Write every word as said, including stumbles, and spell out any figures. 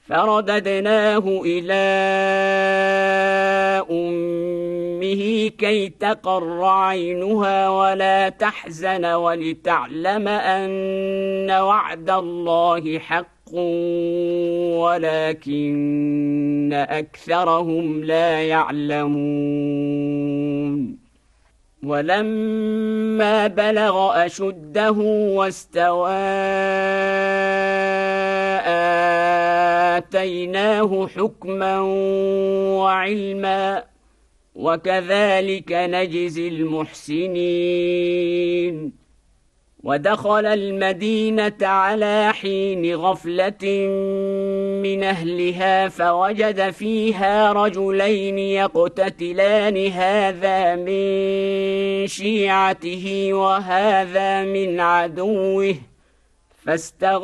فرددناه إلى أمه كي تقر عينها ولا تحزن ولتعلم أن وعد الله حق ولكن أكثرهم لا يعلمون. ولما بلغ أشده واستوى آتيناه حكما وعلما وكذلك نجزي المحسنين. ودخل المدينة على حين غفلة من أهلها فوجد فيها رجلين يقتتلان هذا من شيعته وهذا من عدوه فاستغفر